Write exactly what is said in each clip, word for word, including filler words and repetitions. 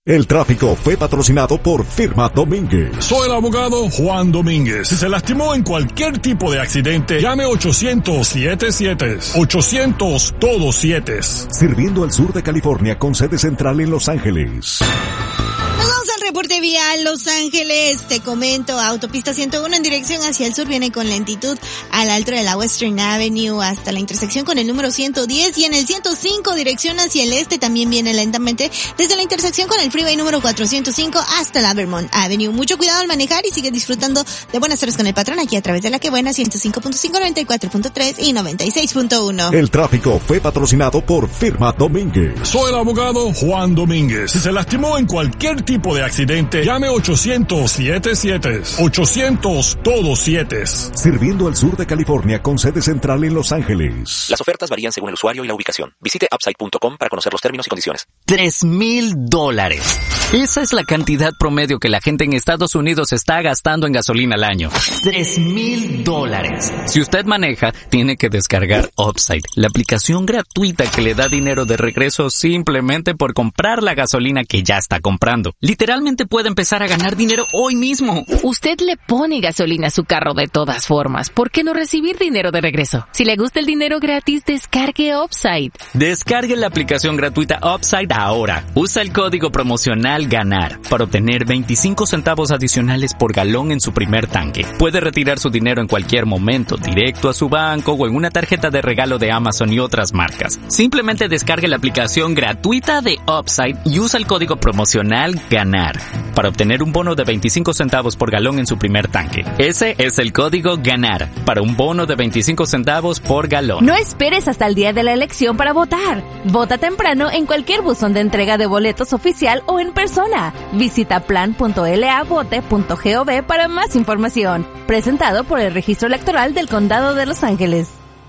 El tráfico fue patrocinado por Firma Domínguez. Soy el abogado Juan Domínguez. Si se lastimó en cualquier tipo de accidente, llame ochocientos siete siete. ochocientos todos siete. Sirviendo al sur de California con sede central en Los Ángeles. Reporte vial Los Ángeles, te comento, autopista ciento uno en dirección hacia el sur viene con lentitud a la altura de la Western Avenue hasta la intersección con el número ciento diez y en el ciento cinco dirección hacia el este también viene lentamente desde la intersección con el freeway número cuatrocientos cinco hasta la Vermont Avenue. Mucho cuidado al manejar y sigue disfrutando de Buenas Tardes con el Patrón aquí a través de La Que Buena ciento cinco punto cinco, noventa y cuatro punto tres y noventa y seis punto uno. El tráfico fue patrocinado por Firma Domínguez. Soy el abogado Juan Domínguez. Si se lastimó en cualquier tipo de accidente, llame ochocientos siete siete. ochocientos todos siete. Sirviendo al sur de California con sede central en Los Ángeles. Las ofertas varían según el usuario y la ubicación. Visite upside punto com para conocer los términos y condiciones. Tres mil dólares. Esa es la cantidad promedio que la gente en Estados Unidos está gastando en gasolina al año. Tres mil dólares. Si usted maneja, tiene que descargar Upside, la aplicación gratuita que le da dinero de regreso simplemente por comprar la gasolina que ya está comprando. Literalmente puede empezar a ganar dinero hoy mismo. Usted le pone gasolina a su carro de todas formas. ¿Por qué no recibir dinero de regreso? Si le gusta el dinero gratis, descargue Upside. Descargue la aplicación gratuita Upside ahora. Usa el código promocional GANAR para obtener veinticinco centavos adicionales por galón en su primer tanque. Puede retirar su dinero en cualquier momento, directo a su banco o en una tarjeta de regalo de Amazon y otras marcas. Simplemente descargue la aplicación gratuita de Upside y usa el código promocional GANAR para obtener un bono de veinticinco centavos por galón en su primer tanque. Ese es el código GANAR para un bono de veinticinco centavos por galón. No esperes hasta el día de la elección para votar. Vota temprano en cualquier buzón de entrega de boletos oficial o en persona. Visita plan punto l a vote punto gov para más información. Presentado por el Registro Electoral del Condado de Los Ángeles.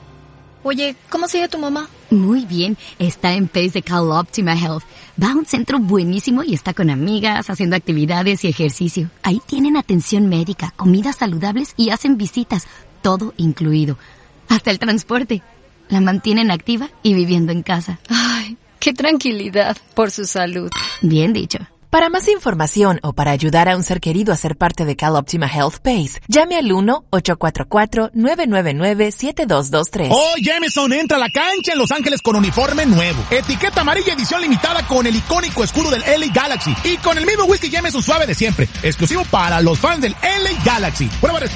Oye, ¿cómo sigue tu mamá? Muy bien, está en Pace de CalOptima Health. Va a un centro buenísimo y está con amigas, haciendo actividades y ejercicio. Ahí tienen atención médica, comidas saludables y hacen visitas, todo incluido. Hasta el transporte. La mantienen activa y viviendo en casa. Ay, qué tranquilidad por su salud. Bien dicho. Para más información o para ayudar a un ser querido a ser parte de CalOptima Health Pace, llame al uno ocho cuatro cuatro, nueve nueve nueve, siete dos dos tres. Oh, Jameson entra a la cancha en Los Ángeles con uniforme nuevo. Etiqueta amarilla edición limitada con el icónico escudo del L A Galaxy y con el mismo whisky Jameson suave de siempre. Exclusivo para los fans del L A Galaxy. Prueba